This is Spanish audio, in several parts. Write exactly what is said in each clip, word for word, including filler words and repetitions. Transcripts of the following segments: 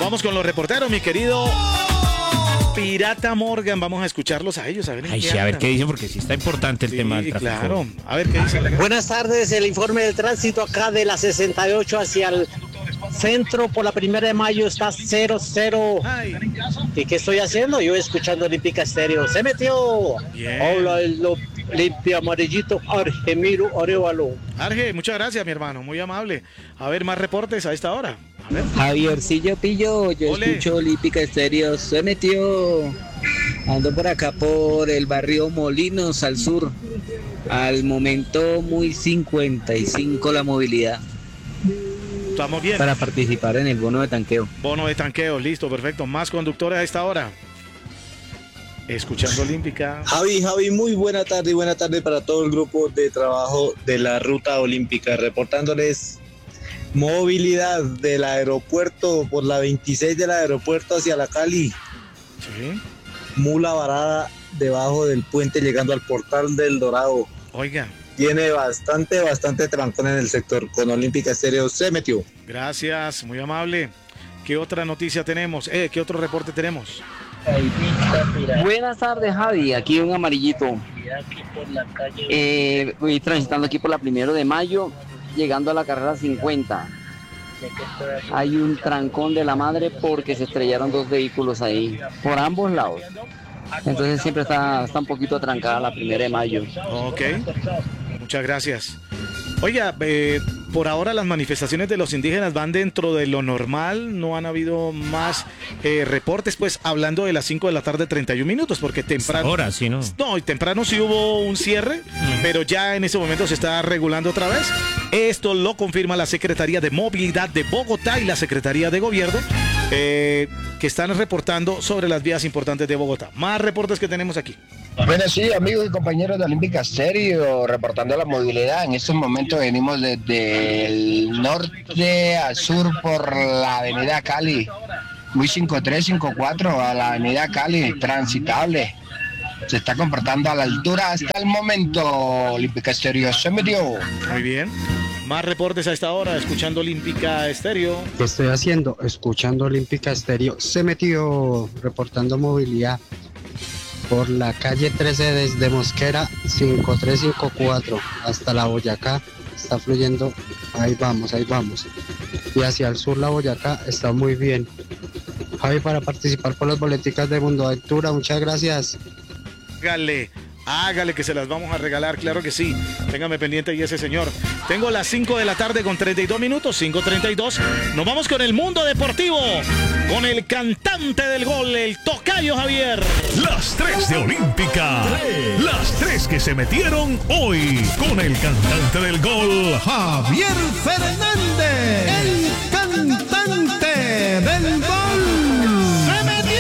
vamos con los reporteros, mi querido Pirata Morgan. Vamos a escucharlos a ellos, a ver en Ay, qué sí, a ver andan. qué dicen, porque sí está importante el Sí, tema del tráfico. claro. A ver qué dice. Buenas tardes, el informe del tránsito acá de la sesenta y ocho hacia el centro por la primera de mayo está cero cero. Ay, ¿Y qué estoy haciendo? Yo escuchando Olímpica Estéreo. ¡Se metió! Bien. Hola, el lo- limpia amarillito Argemiro Arevalo. Arge, muchas gracias, mi hermano, muy amable. A ver, más reportes a esta hora. A ver. Javiercillo Pillo, yo Ole. escucho Olímpica Estéreo, se metió. Ando por acá por el barrio Molinos al sur. Al momento muy cincuenta y cinco la movilidad Estamos bien. para participar en el bono de tanqueo. Bono de tanqueo, listo, perfecto. Más conductores a esta hora. Escuchando Olímpica. Javi, Javi, muy buena tarde y buena tarde para todo el grupo de trabajo de la Ruta Olímpica, reportándoles movilidad del aeropuerto por la veintiséis del aeropuerto hacia la Cali, Sí. mula varada debajo del puente llegando al portal del Dorado. Oiga, Tiene bastante, bastante trancón en el sector. Con Olímpica Estéreo se metió. gracias, muy amable. ¿Qué otra noticia tenemos? Eh, ¿qué otro reporte tenemos? Buenas tardes, Javi, aquí un amarillito. Eh, voy transitando aquí por la primero de mayo, llegando a la carrera cincuenta. Hay un trancón de la madre porque se estrellaron dos vehículos ahí, por ambos lados. Entonces siempre está, está un poquito trancada la primera de mayo. Ok, muchas gracias. Oiga, eh, por ahora las manifestaciones de los indígenas van dentro de lo normal, no han habido más eh, reportes, pues hablando de las cinco de la tarde, treinta y un minutos, porque temprano... Ahora sí, ¿no? No, y temprano sí hubo un cierre, pero ya en ese momento se está regulando otra vez. Esto lo confirma la Secretaría de Movilidad de Bogotá y la Secretaría de Gobierno, eh, que están reportando sobre las vías importantes de Bogotá. Más reportes que tenemos aquí. Bueno, sí, amigos y compañeros de Olímpica Estéreo, reportando la movilidad. En estos momentos venimos desde el norte al sur por la avenida Cali, muy cincuenta y tres, cincuenta y cuatro a la avenida Cali, transitable. Se está comportando a la altura hasta el momento. Olímpica Estéreo se metió. Muy bien. Más reportes a esta hora, escuchando Olímpica Estéreo. ¿Qué estoy haciendo? Escuchando Olímpica Estéreo. Se metió reportando movilidad por la calle trece desde Mosquera, cincuenta y tres cincuenta y cuatro hasta la Boyacá. Está fluyendo. Ahí vamos, ahí vamos. Y hacia el sur la Boyacá está muy bien. Javi, para participar por las boleticas de Mundo Aventura, muchas gracias. Hágale, hágale que se las vamos a regalar, claro que sí. Téngame pendiente y ese señor. Tengo las cinco de la tarde con treinta y dos minutos, cinco treinta y dos. Nos vamos con el mundo deportivo, con el cantante del gol, el tocayo Javier. Las tres de Olímpica. Las tres que se metieron hoy con el cantante del gol, Javier Fernández, el cantante del gol. ¡Se metió!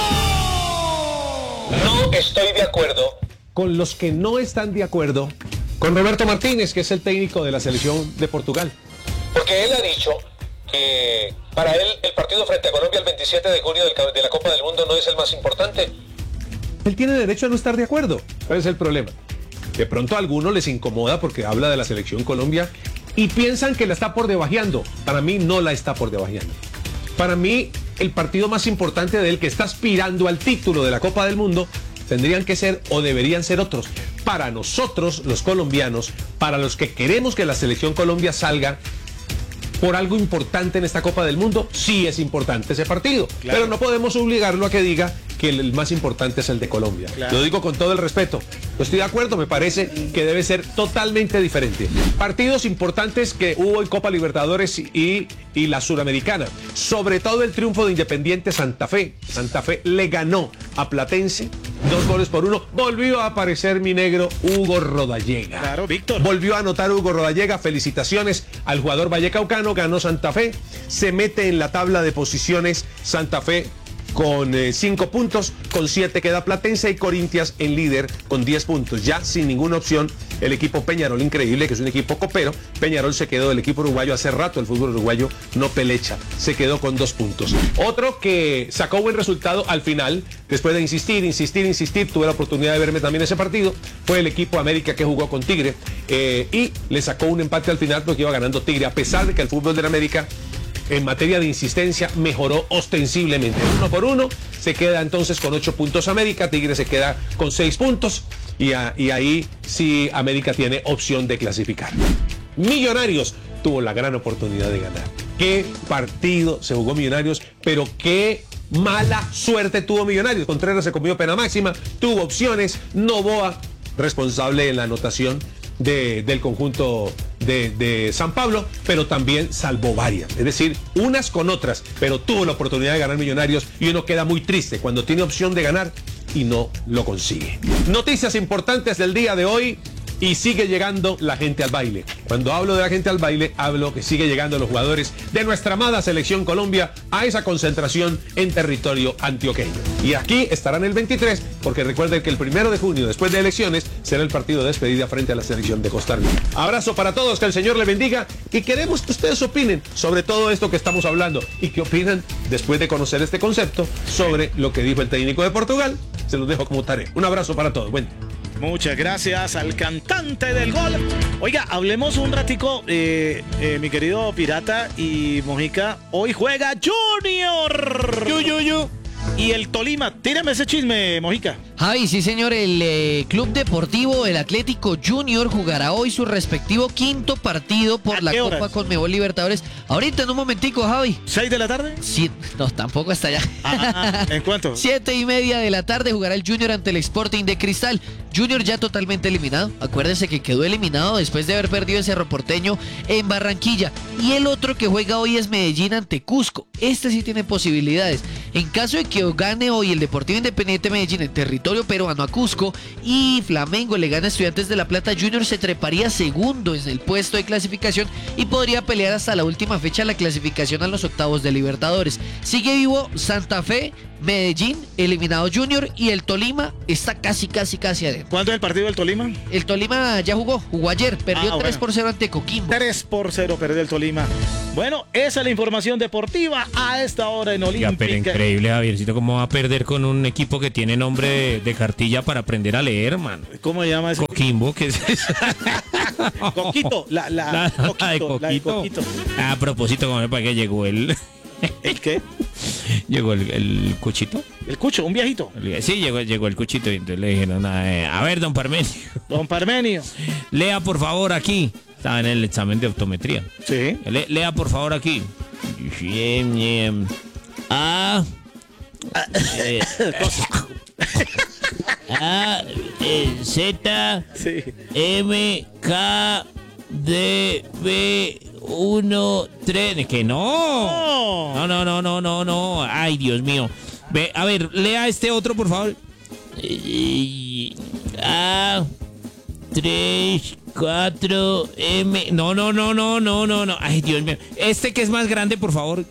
No estoy de acuerdo con los que no están de acuerdo con Roberto Martínez, que es el técnico de la selección de Portugal. Porque él ha dicho que para él el partido frente a Colombia el veintisiete de junio del, de la Copa del Mundo no es el más importante. Él tiene derecho a no estar de acuerdo. ¿Cuál es el problema? De pronto a algunos les incomoda porque habla de la selección Colombia y piensan que la está por debajeando. Para mí no la está por debajeando. Para mí el partido más importante de él, que está aspirando al título de la Copa del Mundo, tendrían que ser o deberían ser otros. Para nosotros, los colombianos, para los que queremos que la selección Colombia salga por algo importante en esta Copa del Mundo, sí es importante ese partido. Claro. Pero no podemos obligarlo a que diga que el más importante es el de Colombia. Claro. Lo digo con todo el respeto. No estoy de acuerdo, me parece que debe ser totalmente diferente. Partidos importantes que hubo en Copa Libertadores y, y la Suramericana. Sobre todo el triunfo de Independiente Santa Fe. Santa Fe le ganó a Platense dos goles por uno. Volvió a aparecer mi negro Hugo Rodallega. Claro, Víctor. Volvió a anotar Hugo Rodallega. Felicitaciones al jugador vallecaucano. Ganó Santa Fe. Se mete en la tabla de posiciones Santa Fe con eh, cinco puntos, con siete queda Platense y Corinthians en líder con diez puntos, ya sin ninguna opción el equipo Peñarol, increíble que es un equipo copero. Peñarol se quedó, el equipo uruguayo hace rato, el fútbol uruguayo no pelecha, se quedó con dos puntos. Otro que sacó buen resultado al final, después de insistir, insistir, insistir, tuve la oportunidad de verme también ese partido, fue el equipo América que jugó con Tigre eh, y le sacó un empate al final porque iba ganando Tigre, a pesar de que el fútbol de la América en materia de insistencia mejoró ostensiblemente. Uno por uno, se queda entonces con ocho puntos América, Tigre se queda con seis puntos y, a, y ahí sí América tiene opción de clasificar. Millonarios tuvo la gran oportunidad de ganar. Qué partido se jugó Millonarios, pero qué mala suerte tuvo Millonarios. Contreras se comió pena máxima, tuvo opciones, Novoa, responsable en la anotación de, del conjunto de, de San Pablo, pero también salvó varias, es decir, unas con otras, pero tuvo la oportunidad de ganar Millonarios y uno queda muy triste cuando tiene opción de ganar y no lo consigue. Noticias importantes del día de hoy. Y sigue llegando la gente al baile. Cuando hablo de la gente al baile, hablo que sigue llegando los jugadores de nuestra amada Selección Colombia a esa concentración en territorio antioqueño. Y aquí estarán el veintitrés, porque recuerden que el primero de junio, después de elecciones, será el partido de despedida frente a la Selección de Costa Rica. Abrazo para todos, que el Señor le bendiga y queremos que ustedes opinen sobre todo esto que estamos hablando y qué opinan después de conocer este concepto sobre lo que dijo el técnico de Portugal. Se los dejo como tarea. Un abrazo para todos. Bueno. Muchas gracias al cantante del gol. Oiga, hablemos un ratico, eh, eh, mi querido Pirata y Mojica. Hoy juega Junior. Yu, yu, yu. Y el Tolima. Tírame ese chisme, Mojica. Javi, sí señor, el eh, Club Deportivo, el Atlético Junior, jugará hoy su respectivo quinto partido por la Copa Conmebol Libertadores. Ahorita, en un momentico, Javi. ¿Seis de la tarde? Sí, no, tampoco hasta allá. Ah, ¿en cuánto? Siete y media de la tarde jugará el Junior ante el Sporting de Cristal. Junior ya totalmente eliminado. Acuérdense que quedó eliminado después de haber perdido el Cerro Porteño en Barranquilla. Y el otro que juega hoy es Medellín ante Cusco. Este sí tiene posibilidades. En caso de que gane hoy el Deportivo Independiente Medellín en territorio peruano a Cusco y Flamengo le gana a Estudiantes de La Plata, Junior se treparía segundo en el puesto de clasificación y podría pelear hasta la última fecha la clasificación a los octavos de Libertadores. Sigue vivo Santa Fe, Medellín, eliminado Junior, y el Tolima está casi, casi, casi adentro. ¿Cuánto es el partido del Tolima? El Tolima ya jugó, jugó ayer, perdió ah, tres bueno. por cero ante Coquimbo. tres por cero perdió el Tolima. Bueno, esa es la información deportiva a esta hora en Olímpica. Ya, pero increíble, Javiercito, cómo va a perder con un equipo que tiene nombre de, de cartilla para aprender a leer, man. ¿Cómo se llama ese? Coquimbo, ¿qué es eso? Coquito, la, la, la, Coquito, la de Coquito. La de Coquito. A propósito, ¿cómo me parece que llegó el... ¿El qué? Llegó el, el cuchito. ¿El cucho? ¿Un viejito? Sí, llegó, llegó el cuchito y entonces le dijeron, eh, a ver, don Parmenio. Don Parmenio. Lea por favor aquí. Estaba en el examen de optometría. Sí. Le, lea por favor aquí. A. Eh, A. Eh, Z. Sí. M. K. D. B. uno, tres. Que no. No, no, no, no, no, no. Ay, Dios mío. Ve, a ver, lea este otro, por favor. Eh, A. tres, cuatro, M. No, no, no, no, no, no, no. Ay, Dios mío. Este que es más grande, por favor.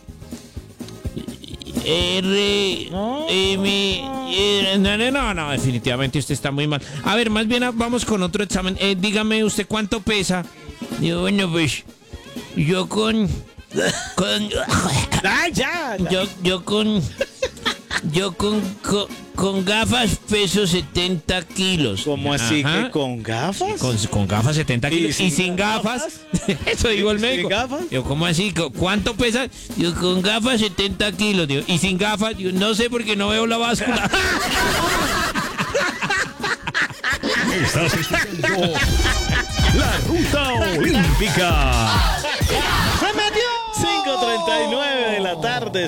R, no. M. R, no, no, no, no, definitivamente usted está muy mal. A ver, más bien vamos con otro examen. Eh, dígame usted cuánto pesa. Yo, bueno, pues. Yo con. Con. Ay, ya, ya. Yo, yo con. Yo con, con, con gafas peso setenta kilos. ¿Cómo así? Ajá. ¿Que con gafas? Con, con gafas setenta kilos. ¿Y, y sin gafas? gafas? Eso digo el médico. ¿Sin gafas? Yo, ¿cómo así? ¿Cuánto pesa? Yo con gafas setenta kilos. Digo, ¿y sin gafas? Yo, no sé porque no veo la báscula. Estás escuchando La Ruta Olímpica. ¡Se metió! cinco treinta y nueve de la tarde.